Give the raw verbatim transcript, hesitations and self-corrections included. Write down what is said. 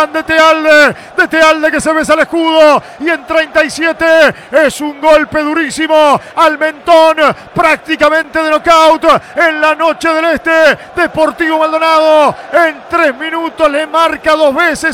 grande Tealde, de Tealde que se besa el escudo y en treinta y siete es un golpe durísimo al mentón, prácticamente de nocaut en la noche del Este. Deportivo Maldonado en tres minutos le marca dos veces